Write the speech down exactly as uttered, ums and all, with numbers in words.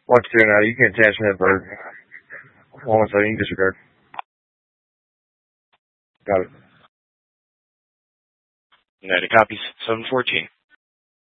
One two now, you can attach that bird. One second, you can disregard. Got it. United copies, seven fourteen.